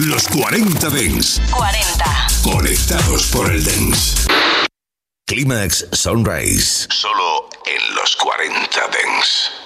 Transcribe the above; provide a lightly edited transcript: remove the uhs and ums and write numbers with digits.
Los 40 Dance. 40. Conectados por el Dance. Clímax Sunrise. Solo en los 40 Dance.